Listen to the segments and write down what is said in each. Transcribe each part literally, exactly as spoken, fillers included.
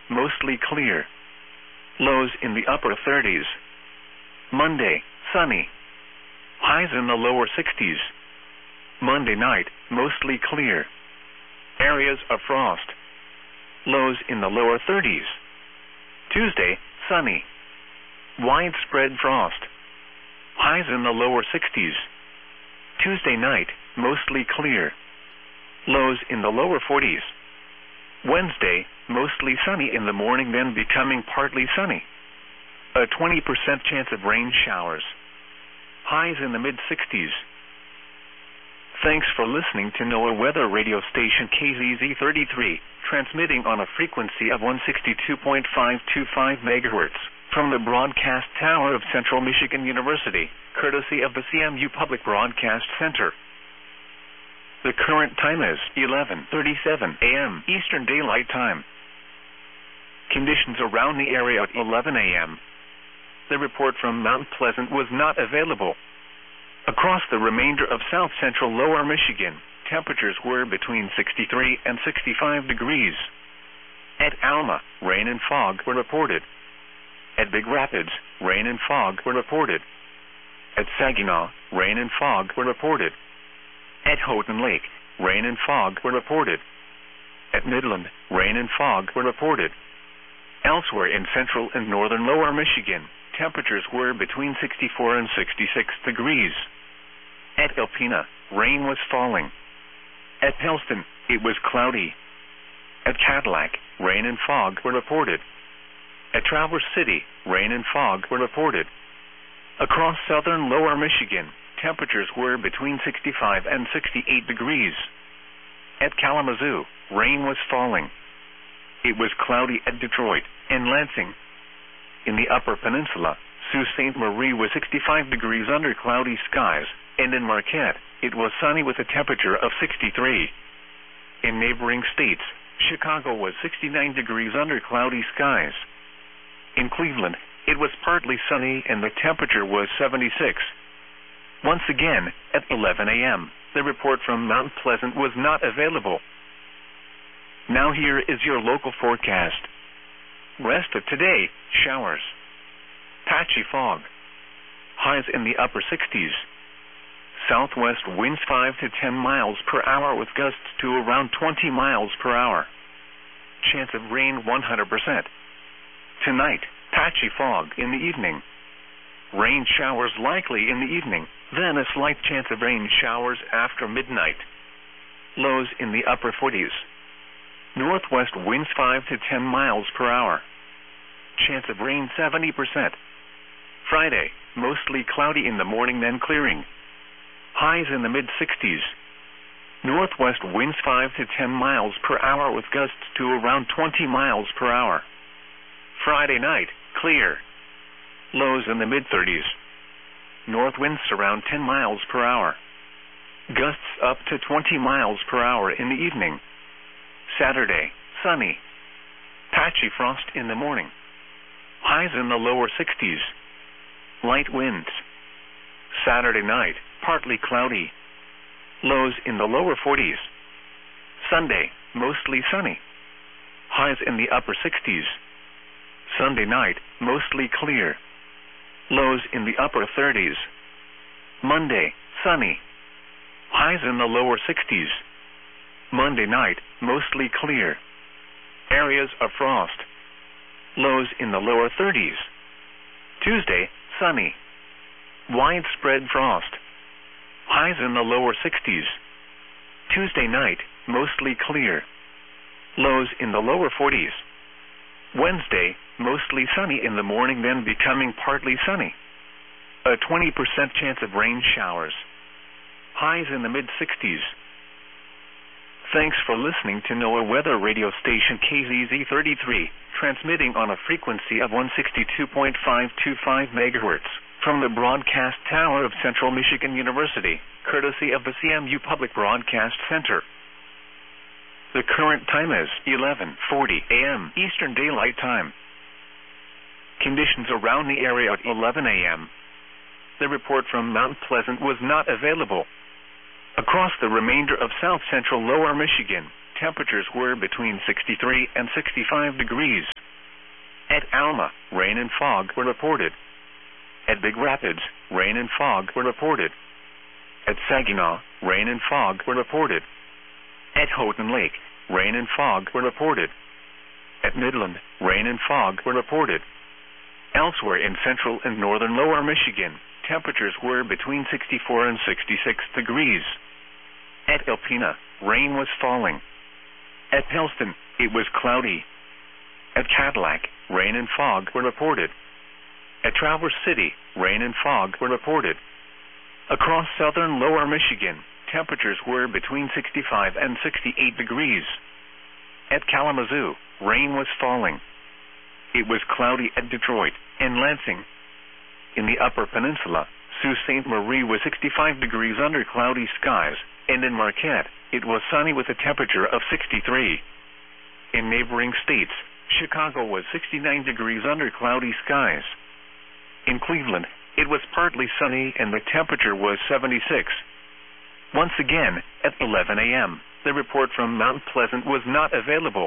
mostly clear. Lows in the upper thirties. Monday, sunny. Highs in the lower sixties. Monday night, mostly clear. Areas of frost. Lows in the lower thirties. Tuesday, sunny. Widespread frost. Highs in the lower sixties. Tuesday night, mostly clear. Lows in the lower forties. Wednesday, mostly sunny in the morning, then becoming partly sunny. A twenty percent chance of rain showers. Highs in the mid-sixties. Thanks for listening to NOAA Weather Radio Station K Z Z thirty-three, transmitting on a frequency of one sixty-two point five two five megahertz from the broadcast tower of Central Michigan University, courtesy of the C M U Public Broadcast Center. The current time is eleven thirty-seven a m Eastern Daylight Time. Conditions around the area at eleven a m The report from Mount Pleasant was not available. Across the remainder of south central lower Michigan, temperatures were between sixty-three and sixty-five degrees. At Alma, rain and fog were reported. At Big Rapids, rain and fog were reported. At Saginaw, rain and fog were reported. At Houghton Lake, rain and fog were reported. At Midland, rain and fog were reported. Elsewhere in central and northern lower Michigan, temperatures were between sixty-four and sixty-six degrees. At Alpena, rain was falling. At Helston, it was cloudy. At Cadillac, rain and fog were reported. At Traverse City, rain and fog were reported. Across southern lower Michigan, temperatures were between sixty-five and sixty-eight degrees. At Kalamazoo, rain was falling. It was cloudy at Detroit and Lansing. In the Upper Peninsula, Sault Ste. Marie was sixty-five degrees under cloudy skies, and in Marquette, it was sunny with a temperature of sixty-three. In neighboring states, Chicago was sixty-nine degrees under cloudy skies. In Cleveland, it was partly sunny and the temperature was seventy-six. Once again, at eleven a m, the report from Mount Pleasant was not available. Now here is your local forecast. Rest of today, showers. Patchy fog. Highs in the upper sixties. Southwest winds five to ten miles per hour with gusts to around twenty miles per hour. Chance of rain one hundred percent. Tonight, patchy fog in the evening. Rain showers likely in the evening, then a slight chance of rain showers after midnight. Lows in the upper forties. Northwest winds five to ten miles per hour. Chance of rain seventy percent. Friday, mostly cloudy in the morning, then clearing. Highs in the mid-sixties. Northwest winds five to ten miles per hour with gusts to around twenty miles per hour. Friday night, clear. Lows in the mid-thirties. North winds around ten miles per hour. Gusts up to twenty miles per hour in the evening. Saturday, sunny. Patchy frost in the morning. Highs in the lower sixties. Light winds. Saturday night, partly cloudy. Lows in the lower forties. Sunday, mostly sunny. Highs in the upper sixties. Sunday night, mostly clear. Lows in the upper thirties. Monday, sunny. Highs in the lower sixties. Monday night, mostly clear. Areas of frost. Lows in the lower thirties. Tuesday, sunny. Widespread frost. Highs in the lower sixties. Tuesday night, mostly clear. Lows in the lower forties. Wednesday, mostly sunny in the morning, then becoming partly sunny. A twenty percent chance of rain showers. Highs in the mid-sixties. Thanks for listening to NOAA Weather Radio Station K Z Z thirty-three, transmitting on a frequency of one sixty-two point five two five megahertz from the broadcast tower of Central Michigan University, courtesy of the C M U Public Broadcast Center. The current time is eleven forty a m Eastern Daylight Time. Conditions around the area at eleven a m The report from Mount Pleasant was not available. Across the remainder of south central lower Michigan, temperatures were between sixty-three and sixty-five degrees. At Alma, rain and fog were reported. At Big Rapids, rain and fog were reported. At Saginaw, rain and fog were reported. At Houghton Lake, rain and fog were reported. At Midland, rain and fog were reported. Elsewhere in central and northern lower Michigan, temperatures were between sixty-four and sixty-six degrees. At Alpena, rain was falling. At Pellston, it was cloudy. At Cadillac, rain and fog were reported. At Traverse City, rain and fog were reported. Across southern lower Michigan, temperatures were between sixty-five and sixty-eight degrees. At Kalamazoo, rain was falling. It was cloudy at Detroit and Lansing. In the Upper Peninsula, Sault Ste. Marie was sixty-five degrees under cloudy skies, and in Marquette, it was sunny with a temperature of sixty-three. In neighboring states, Chicago was sixty-nine degrees under cloudy skies. In Cleveland, it was partly sunny and the temperature was seventy-six. Once again, at eleven a m, the report from Mount Pleasant was not available.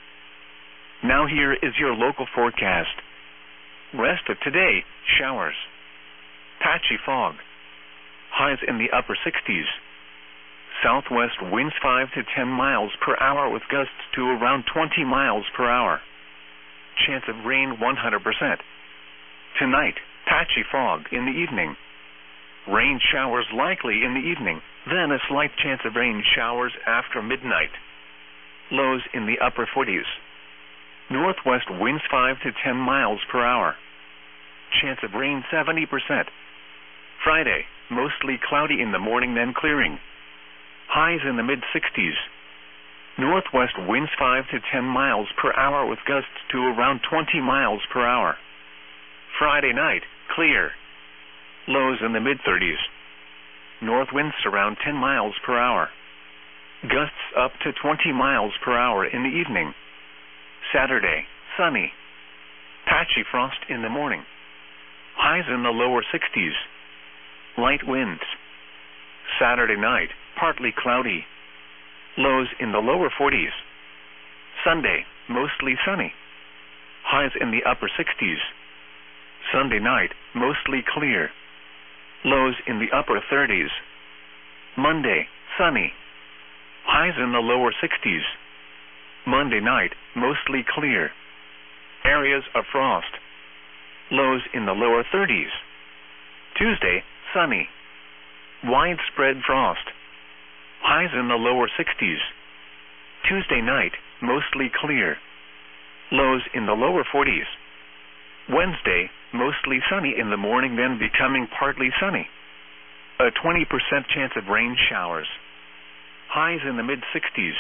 Now here is your local forecast. Rest of today, showers. Patchy fog. Highs in the upper sixties. Southwest winds five to ten miles per hour with gusts to around twenty miles per hour. Chance of rain one hundred percent. Tonight, patchy fog in the evening. Rain showers likely in the evening, then a slight chance of rain showers after midnight. Lows in the upper forties. Northwest winds five to ten miles per hour. Chance of rain seventy percent. Friday, mostly cloudy in the morning then clearing. Highs in the mid sixties. Northwest winds five to ten miles per hour with gusts to around twenty miles per hour. Friday night, clear. Lows in the mid thirties. North winds around ten miles per hour. Gusts up to twenty miles per hour in the evening. Saturday, sunny. Patchy frost in the morning. Highs in the lower sixties. Light winds. Saturday night, partly cloudy. Lows in the lower forties. Sunday, mostly sunny. Highs in the upper sixties. Sunday night, mostly clear. Lows in the upper thirties. Monday, sunny. Highs in the lower sixties. Monday night, mostly clear. Areas of frost. Lows in the lower thirties. Tuesday, sunny. Widespread frost. Highs in the lower sixties. Tuesday night, mostly clear. Lows in the lower forties. Wednesday, mostly sunny in the morning then becoming partly sunny. A twenty percent chance of rain showers. Highs in the mid sixties.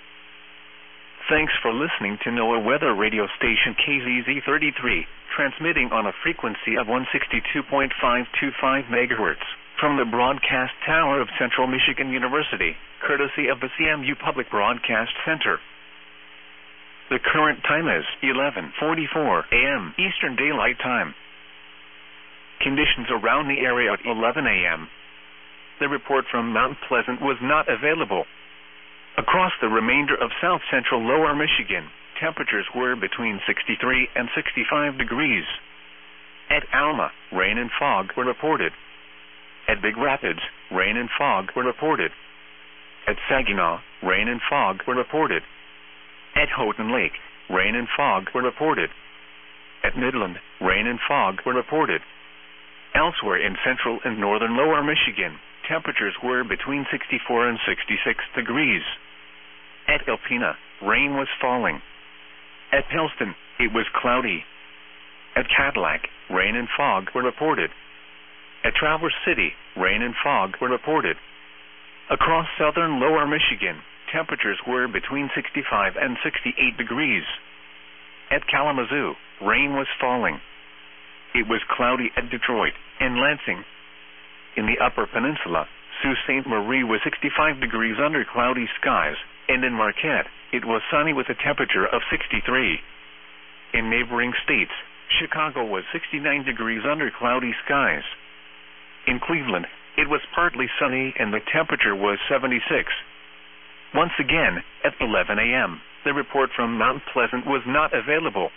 Thanks for listening to NOAA Weather Radio Station K Z Z thirty-three, transmitting on a frequency of one sixty-two point five two five megahertz from the broadcast tower of Central Michigan University, courtesy of the C M U Public Broadcast Center. The current time is eleven forty-four a m Eastern Daylight Time. Conditions around the area at eleven a m The report from Mount Pleasant was not available. Across the remainder of south-central lower Michigan, temperatures were between sixty-three and sixty-five degrees. At Alma, rain and fog were reported. At Big Rapids, rain and fog were reported. At Saginaw, rain and fog were reported. At Houghton Lake, rain and fog were reported. At Midland, rain and fog were reported. Elsewhere in central and northern lower Michigan, temperatures were between sixty-four and sixty-six degrees. At Alpena, rain was falling. At Pellston, it was cloudy. At Cadillac, rain and fog were reported. At Traverse City, rain and fog were reported. Across southern lower Michigan, temperatures were between sixty-five and sixty-eight degrees. At Kalamazoo, rain was falling. It was cloudy at Detroit and Lansing. In the Upper Peninsula, Sault Ste. Marie was sixty-five degrees under cloudy skies, and in Marquette, it was sunny with a temperature of sixty-three. In neighboring states, Chicago was sixty-nine degrees under cloudy skies. In Cleveland, it was partly sunny and the temperature was seventy-six. Once again, at eleven a m, the report from Mount Pleasant was not available.